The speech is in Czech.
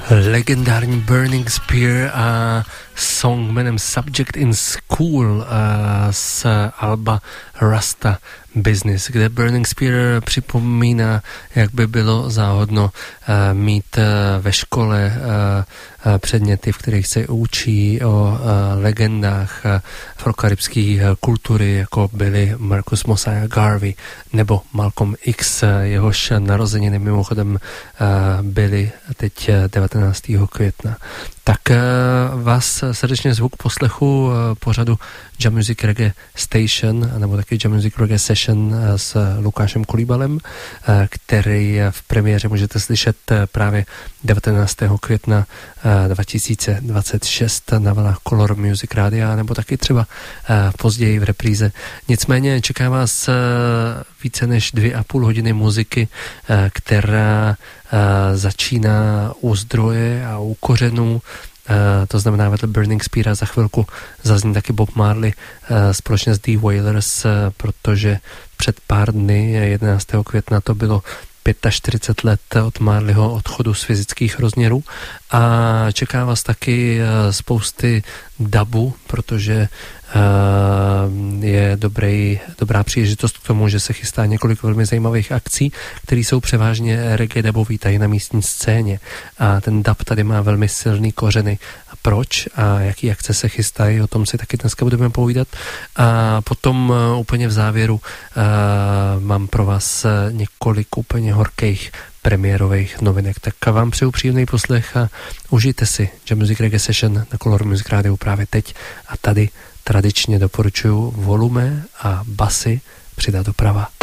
Legendární Burning Spear a song jménem Subject in School z alba Rasta Business, kde Burning Spear připomíná, jak by bylo záhodno mít ve škole předměty, v kterých se učí o legendách afrokaribské kultury, jako byli Marcus Mosiah Garvey nebo Malcolm X, jehož narozeniny mimochodem byly teď 19. května. Tak vás srdečně zvu k poslechu pořadu Jam Music Reggae Station, nebo taky Jam Music Reggae Session s Lukášem Kulíbalem, který v premiéře můžete slyšet právě 19. května 2026 na vlnách Color Music Rádia, nebo taky třeba později v repríze. Nicméně čeká vás více než 2,5 hodiny muziky, která začíná u zdroje a u kořenů. To znamená, vedle Burning Speara za chvilku zazní taky Bob Marley společně s The Wailers, protože před pár dny, 11. května, to bylo 45 let od Marleyho odchodu z fyzických rozměrů a čeká vás taky spousty dabu, protože je dobrá příležitost k tomu, že se chystá několik velmi zajímavých akcí, které jsou převážně reggae dubový tady na místní scéně. A ten dub tady má velmi silný kořeny. A proč a jaký akce se chystají, o tom si taky dneska budeme povídat. A potom úplně v závěru mám pro vás několik úplně horkých premiérových novinek. Tak vám přeju příjemný poslech a užijte si Jam Music Reggae Session na Color Music Radio právě teď a tady tradičně doporučuji volume a basy přidat doprava.